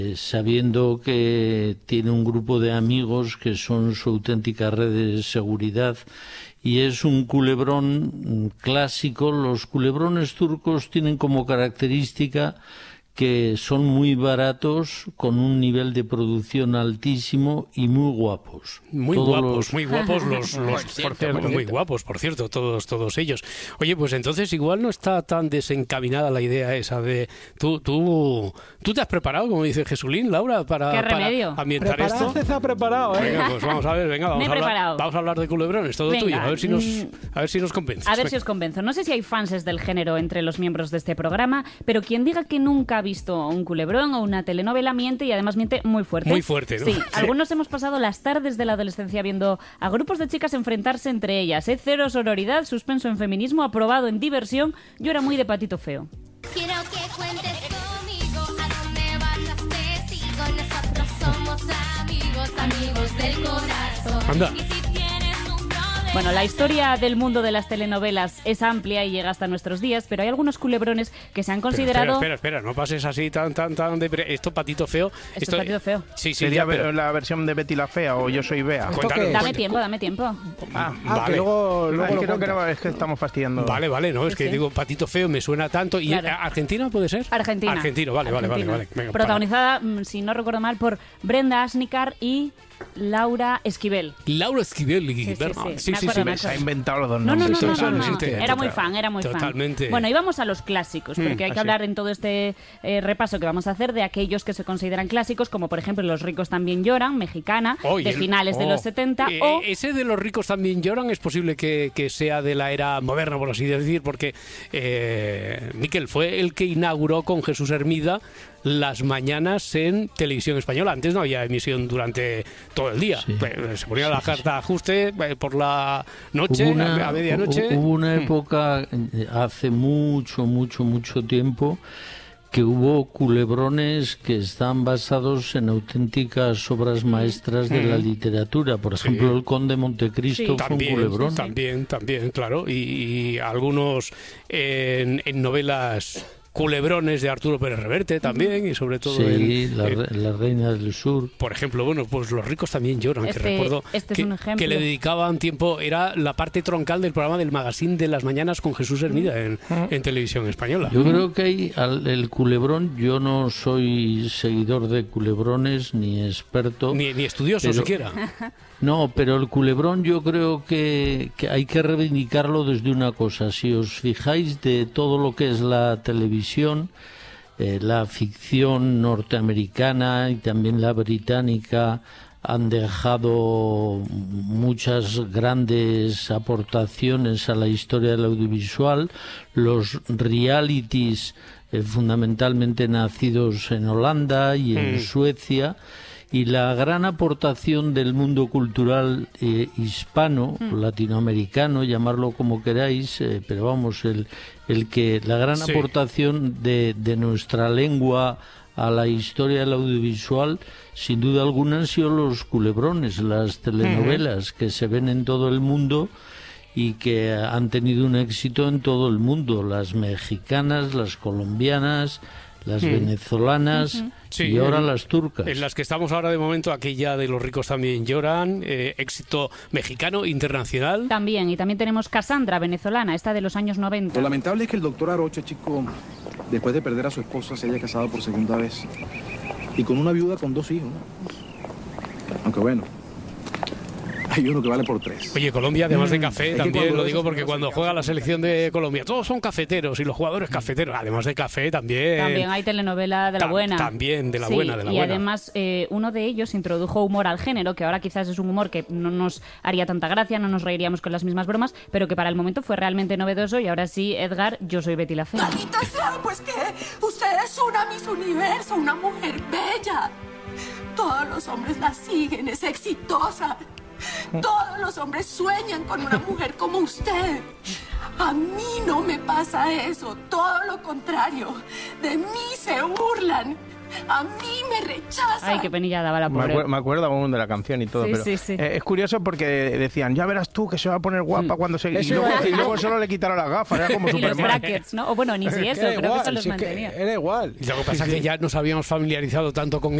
sabiendo que tiene un grupo de amigos que son su auténtica red de seguridad y es un culebrón clásico. Los culebrones turcos tienen como característica que son muy baratos, con un nivel de producción altísimo y muy guapos. Muy guapos por cierto, todos ellos. Oye, pues entonces igual no está tan desencaminada la idea esa de... ¿Tú te has preparado, como dice Jesulín, Laura, para ambientar esto? Se ha preparado, ¿eh? Venga, pues vamos a ver, vamos a hablar de culebrones, todo tuyo, a ver si nos convences. A ver si os convenzo. No sé si hay fans del género entre los miembros de este programa, pero quien diga que nunca ha visto un culebrón o una telenovela miente, y además miente muy fuerte. Muy fuerte, ¿no? Sí, algunos hemos pasado las tardes de la adolescencia viendo a grupos de chicas enfrentarse entre ellas. Cero sororidad, suspenso en feminismo, aprobado en diversión. Yo era muy de Patito Feo. Quiero que cuentes conmigo a dónde vas, te sigo. Nosotros somos amigos del corazón. Anda. Bueno, la historia del mundo de las telenovelas es amplia y llega hasta nuestros días, pero hay algunos culebrones que se han considerado... Espera, no pases así tan de... Esto, Patito Feo... Esto es Patito Feo. Sí, ¿Sería la versión de Betty la Fea o Yo soy Bea? Dame tiempo. Vale. Que luego creo que estamos fastidiando. Vale, no, es que Sí. digo, Patito Feo me suena tanto. ¿Y Claro. Argentina puede ser? Argentino, vale. Venga, protagonizada, si no recuerdo mal, por Brenda Asnicar y Laura Esquivel. Laura Esquivel y Sí. Sí. Me acuerdo. Se ha inventado los dos No. nombres. Totalmente. Era muy fan. Totalmente. Bueno, y vamos a los clásicos, porque hay que hablar en todo este repaso que vamos a hacer de aquellos que se consideran clásicos, como por ejemplo Los ricos también lloran, mexicana, de finales de los 70. Ese de Los ricos también lloran es posible que sea de la era moderna, por así decir, porque Miquel fue el que inauguró con Jesús Hermida las mañanas en Televisión Española. Antes no había emisión durante todo el día. Sí. Se ponía la carta de ajuste por la noche, a medianoche. Hubo una época, hace mucho tiempo, que hubo culebrones que están basados en auténticas obras maestras de la literatura. Por ejemplo, El Conde de Montecristo fue un culebrón. También, claro. Y algunos en novelas... culebrones de Arturo Pérez Reverte también, y sobre todo la Reina del Sur. Por ejemplo, bueno, pues Los ricos también lloran, que recuerdo es un ejemplo. que le dedicaban tiempo, era la parte troncal del programa del magazine de las mañanas con Jesús Hermida en Televisión Española. Yo creo que hay el culebrón, yo no soy seguidor de culebrones ni experto. Ni estudioso siquiera. No, pero el culebrón yo creo que hay que reivindicarlo desde una cosa. Si os fijáis de todo lo que es la televisión, la ficción norteamericana y también la británica han dejado muchas grandes aportaciones a la historia del audiovisual. Los realities, fundamentalmente nacidos en Holanda y en Suecia, y la gran aportación del mundo cultural hispano, latinoamericano, llamarlo como queráis, pero vamos, la gran aportación de nuestra lengua a la historia del audiovisual, sin duda alguna han sido los culebrones, las telenovelas que se ven en todo el mundo y que han tenido un éxito en todo el mundo, las mexicanas, las colombianas, las venezolanas y ahora las turcas. En las que estamos ahora de momento, aquella de Los ricos también lloran, éxito mexicano, internacional. También, y también tenemos Cassandra, venezolana, esta de los años 90. Lo lamentable es que el doctor Arocha, chico, después de perder a su esposa, se haya casado por segunda vez. Y con una viuda con 2 hijos. Aunque bueno, hay uno que vale por 3. Oye, Colombia, además de café, también lo digo porque cuando juega la selección de Colombia, todos son cafeteros y los jugadores cafeteros. Además de café, también hay telenovela de la buena. También de la sí, buena, de la y buena. Además, uno de ellos introdujo humor al género, que ahora quizás es un humor que no nos haría tanta gracia, no nos reiríamos con las mismas bromas, pero que para el momento fue realmente novedoso. Y ahora sí, Edgar, Yo soy Betty la Fea. ¡Maldita sea! Pues que usted es una Miss Universo, una mujer bella. Todos los hombres la siguen, es exitosa. Todos los hombres sueñan con una mujer como usted. A mí no me pasa eso, todo lo contrario. De mí se burlan. A mí me rechaza. Ay, qué penilla daba la pobre. Me acuerdo aún de la canción y todo, Sí, pero sí, sí. es curioso porque decían, ya verás tú que se va a poner guapa cuando se... Y luego solo le quitaron las gafas, era como Y los Superman. brackets, ¿no? O bueno, ni si eso, Era creo igual, que se los si es que mantenía. era igual. Y lo que pasa es que ya nos habíamos familiarizado tanto con